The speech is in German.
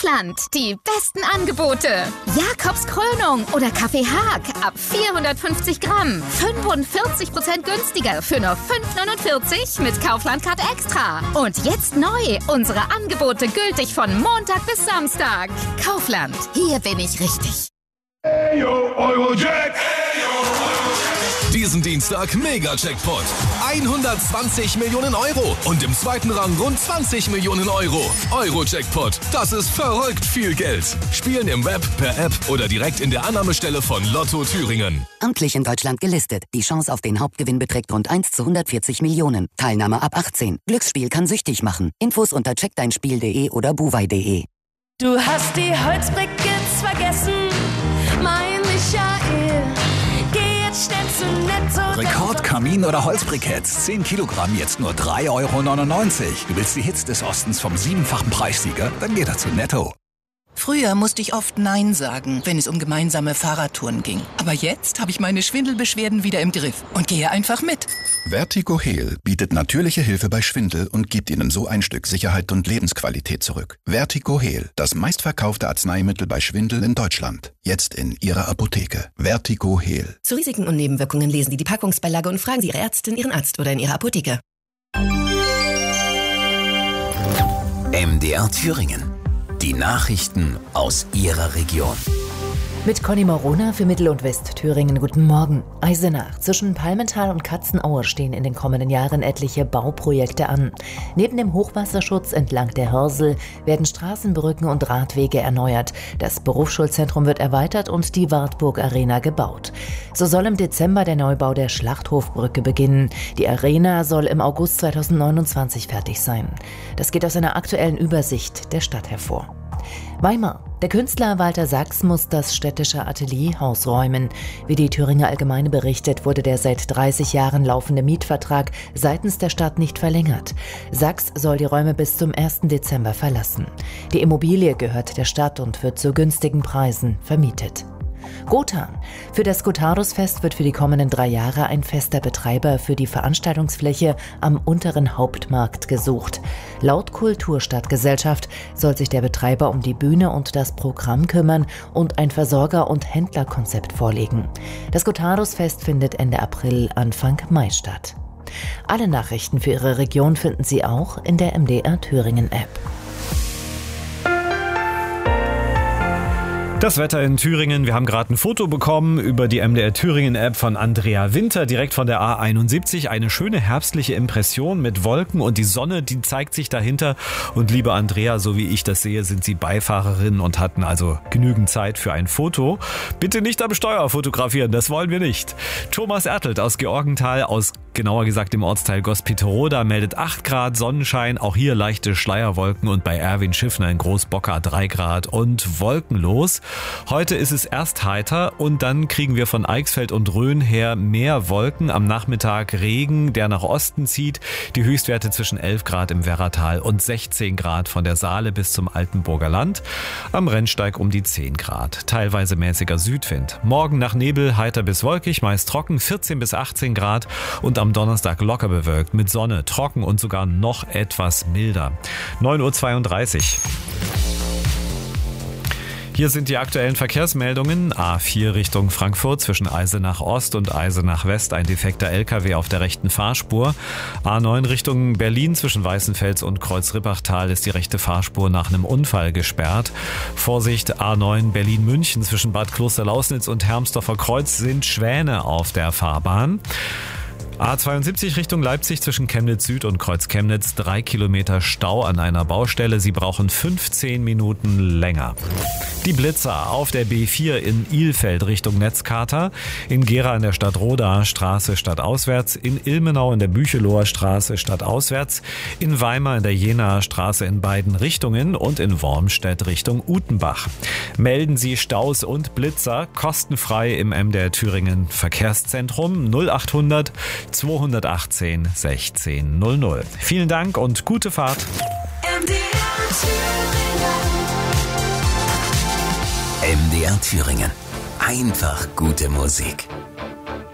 Kaufland. Die besten Angebote. Jakobs Krönung oder Kaffee Haag ab 450 Gramm. 45% günstiger für nur 5,49 mit Kaufland-Card Extra. Und jetzt neu. Unsere Angebote gültig von Montag bis Samstag. Kaufland. Hier bin ich richtig. Ayo, Eurojack. Diesen Dienstag Mega-Jackpot. 120 Millionen Euro und im zweiten Rang rund 20 Millionen Euro. Euro-Jackpot, das ist verrückt viel Geld. Spielen im Web, per App oder direkt in der Annahmestelle von Lotto Thüringen. Amtlich in Deutschland gelistet. Die Chance auf den Hauptgewinn beträgt rund 1 zu 140 Millionen. Teilnahme ab 18. Glücksspiel kann süchtig machen. Infos unter checkdeinspiel.de oder buwei.de. Du hast die Holzbriketts vergessen, mein Michael. Geh jetzt schnell zu Netto. Rekordkamin oder Holzbriketts. 10 Kilogramm, jetzt nur 3,99 €. Du willst die Hits des Ostens vom 7-fachen Preissieger? Dann geh doch zu Netto. Früher musste ich oft Nein sagen, wenn es um gemeinsame Fahrradtouren ging. Aber jetzt habe ich meine Schwindelbeschwerden wieder im Griff und gehe einfach mit. Vertigo Heal bietet natürliche Hilfe bei Schwindel und gibt Ihnen so ein Stück Sicherheit und Lebensqualität zurück. Vertigo Heal, das meistverkaufte Arzneimittel bei Schwindel in Deutschland. Jetzt in Ihrer Apotheke. Vertigo Heal. Zu Risiken und Nebenwirkungen lesen Sie die Packungsbeilage und fragen Sie Ihre Ärztin, Ihren Arzt oder in Ihrer Apotheke. MDR Thüringen. Die Nachrichten aus Ihrer Region. Mit Conny Morona für Mittel- und Westthüringen. Guten Morgen. Eisenach. Zwischen Palmental und Katzenaue stehen in den kommenden Jahren etliche Bauprojekte an. Neben dem Hochwasserschutz entlang der Hörsel werden Straßen, Brücken und Radwege erneuert. Das Berufsschulzentrum wird erweitert und die Wartburg Arena gebaut. So soll im Dezember der Neubau der Schlachthofbrücke beginnen. Die Arena soll im August 2029 fertig sein. Das geht aus einer aktuellen Übersicht der Stadt hervor. Weimar. Der Künstler Walter Sachs muss das städtische Atelierhaus räumen. Wie die Thüringer Allgemeine berichtet, wurde der seit 30 Jahren laufende Mietvertrag seitens der Stadt nicht verlängert. Sachs soll die Räume bis zum 1. Dezember verlassen. Die Immobilie gehört der Stadt und wird zu günstigen Preisen vermietet. Gotha. Für das Gotharus-Fest wird für die kommenden 3 Jahre ein fester Betreiber für die Veranstaltungsfläche am unteren Hauptmarkt gesucht. Laut Kulturstadtgesellschaft soll sich der Betreiber um die Bühne und das Programm kümmern und ein Versorger- und Händlerkonzept vorlegen. Das Gotharus-Fest findet Ende April, Anfang Mai statt. Alle Nachrichten für Ihre Region finden Sie auch in der MDR Thüringen App. Das Wetter in Thüringen. Wir haben gerade ein Foto bekommen über die MDR Thüringen App von Andrea Winter, direkt von der A71. Eine schöne herbstliche Impression mit Wolken und die Sonne, die zeigt sich dahinter. Und liebe Andrea, so wie ich das sehe, sind Sie Beifahrerin und hatten also genügend Zeit für ein Foto. Bitte nicht am Steuer fotografieren, das wollen wir nicht. Thomas Ertelt aus Georgenthal, aus genauer gesagt im Ortsteil Gospitoroda, meldet 8 Grad Sonnenschein, auch hier leichte Schleierwolken und bei Erwin Schiffner in Großbocker 3 Grad und wolkenlos. Heute ist es erst heiter und dann kriegen wir von Eichsfeld und Rhön her mehr Wolken. Am Nachmittag Regen, der nach Osten zieht. Die Höchstwerte zwischen 11 Grad im Werratal und 16 Grad von der Saale bis zum Altenburger Land. Am Rennsteig um die 10 Grad. Teilweise mäßiger Südwind. Morgen nach Nebel heiter bis wolkig, meist trocken, 14 bis 18 Grad. Und am Donnerstag locker bewölkt mit Sonne, trocken und sogar noch etwas milder. 9:32 Uhr. Hier sind die aktuellen Verkehrsmeldungen. A4 Richtung Frankfurt zwischen Eisenach Ost und Eisenach West ein defekter LKW auf der rechten Fahrspur. A9 Richtung Berlin zwischen Weißenfels und Kreuzrippachtal ist die rechte Fahrspur nach einem Unfall gesperrt. Vorsicht, A9 Berlin-München zwischen Bad Klosterlausnitz und Hermsdorfer Kreuz sind Schwäne auf der Fahrbahn. A72 Richtung Leipzig zwischen Chemnitz Süd und Kreuz Chemnitz 3 Kilometer Stau an einer Baustelle. Sie brauchen 15 Minuten länger. Die Blitzer auf der B4 in Ilfeld Richtung Netzkater, in Gera in der Stadt Roda Straße stadtauswärts, in Ilmenau in der Bücheloher Straße stadtauswärts, in Weimar in der Jenaer Straße in beiden Richtungen und in Wormstedt Richtung Utenbach. Melden Sie Staus und Blitzer kostenfrei im MDR Thüringen Verkehrszentrum 0800 218 16 00. Vielen Dank und gute Fahrt. MDR Thüringen. Einfach gute Musik.